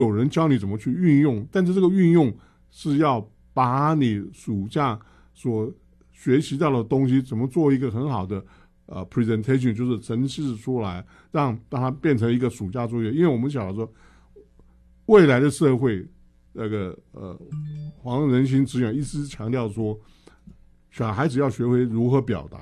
有人教你怎么去运用，但是这个运用是要把你暑假所学习到的东西怎么做一个很好的presentation， 就是呈示出来，让它变成一个暑假作业。因为我们晓得说，未来的社会，那个黄仁勋执行一直强调说，小孩子要学会如何表达。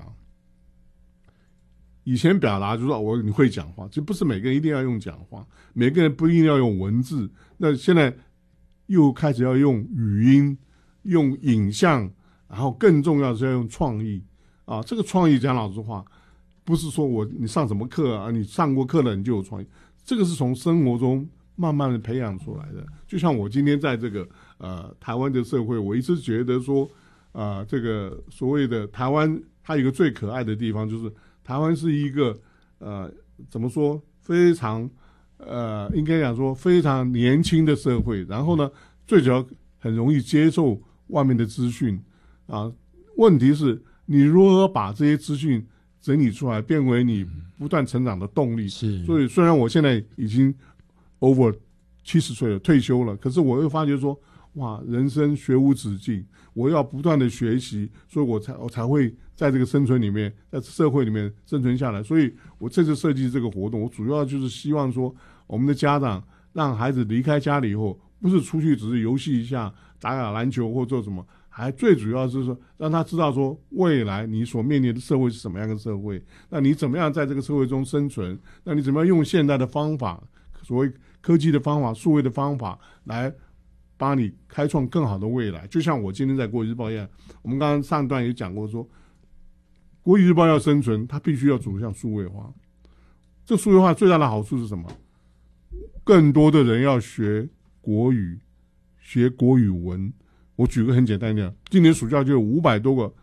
以前表达就是说你会讲话，就不是每个人一定要用讲话，每个人不一定要用文字。那现在又开始要用语音、用影像，然后更重要的是要用创意啊。这个创意讲老实话，不是说你上什么课啊，你上过课了你就有创意，这个是从生活中慢慢的培养出来的。就像我今天在这个台湾的社会，我一直觉得说这个所谓的台湾，它有一个最可爱的地方，就是台湾是一个怎么说，非常应该讲说非常年轻的社会。然后呢，最主要很容易接受外面的资讯啊。问题是你如何把这些资讯整理出来，变为你不断成长的动力。 是， 所以虽然我现在已经 over 70岁了，退休了，可是我又发觉说，哇，人生学无止境，我要不断的学习，所以我才会在这个生存里面，在社会里面生存下来。所以我这次设计这个活动，我主要就是希望说，我们的家长让孩子离开家里以后，不是出去只是游戏一下，打打篮球或做什么，还最主要是说让他知道说，未来你所面临的社会是什么样的社会，那你怎么样在这个社会中生存，那你怎么样用现代的方法，所谓科技的方法、数位的方法来帮你开创更好的未来。就像我今天在国语日报一样，我们刚刚上段也讲过说，国语日报要生存，它必须要走向数位化。这数位化最大的好处是什么？更多的人要学国语，学国语文。我举个很简单的，今年暑假就有500多个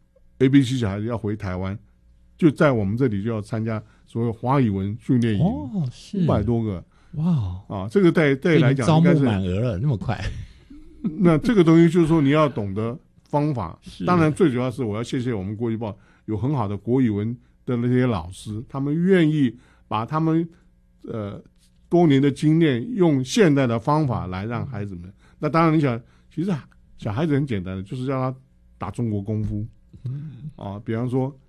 ABC 小孩子要回台湾，就在我们这里就要参加所谓华语文训练营。 哦，是 500多个。 哇啊，这个对来讲应该是招募满额了，那么快。 那这个东西就是说你要懂得方法。当然最主要是我要谢谢我们国语报有很好的国语文的那些老师，他们愿意把他们多年的经验用现代的方法来让孩子们。那当然你想，其实小孩子很简单的，就是让他打中国功夫。啊，比方说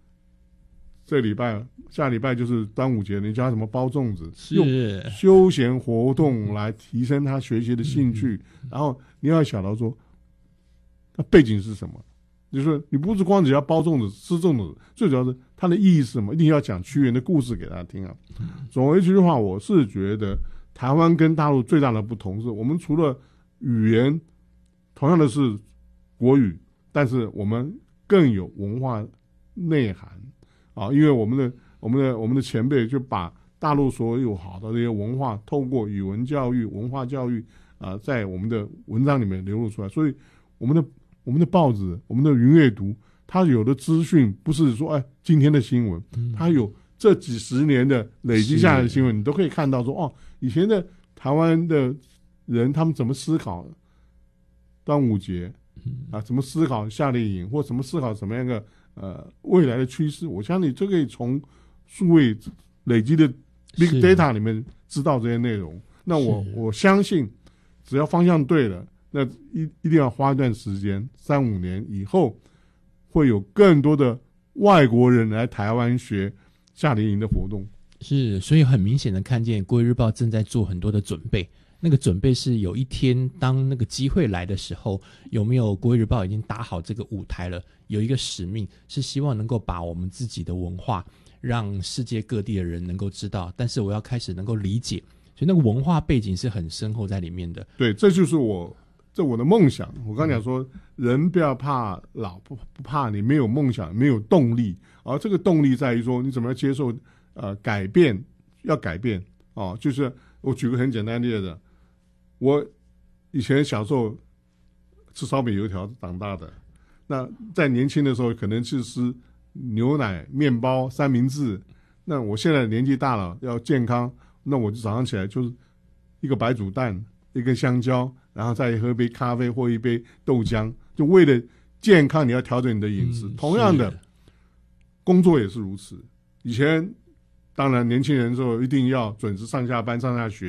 下礼拜就是端午节，你教他怎么包粽子，用休闲活动来提升他学习的兴趣。然后你要晓得说，他背景是什么，就是说你不是光只要包粽子、吃粽子，最主要是它的意义是什么，一定要讲屈原的故事给他听啊。总而言之的话，我是觉得台湾跟大陆最大的不同是，我们除了语言同样的是国语，但是我们更有文化内涵啊，因为我们的前辈就把大陆所有好的这些文化，透过语文教育、文化教育在我们的文章里面流露出来。所以我们的报纸、我们的云阅读，它有的资讯不是说今天的新闻，它有这几十年的累积下来的新闻，你都可以看到说以前的台湾的人他们怎么思考端午节怎么思考夏令营，或怎么思考什么样的未来的趋势。我相信这可以从数位累积的 big data 里面知道这些内容。那我相信只要方向对了，那一定要花一段时间，3-5年以后会有更多的外国人来台湾学夏令营的活动。 是，所以很明显的看见国语日报正在做很多的准备。那个准备是有一天当那个机会来的时候，有没有国语日报已经打好这个舞台了，有一个使命是希望能够把我们自己的文化让世界各地的人能够知道，但是我要开始能够理解，所以那个文化背景是很深厚在里面的。 对，这就是我的梦想。我刚讲说，人不要怕老，不怕你没有梦想、没有动力，而这个动力在于说你怎么样接受改变，要改变就是我举个很简单的例子，我以前小时候吃烧饼油条长大的，那在年轻的时候可能是吃牛奶、面包、三明治。那我现在年纪大了，要健康，那我就早上起来就是一个白煮蛋，一根香蕉，然后再喝一杯咖啡或一杯豆浆，就为了健康你要调整你的饮食。同样的，工作也是如此。以前当然年轻人的时候一定要准时上下班、上下学，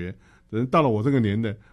人到了我这个年代，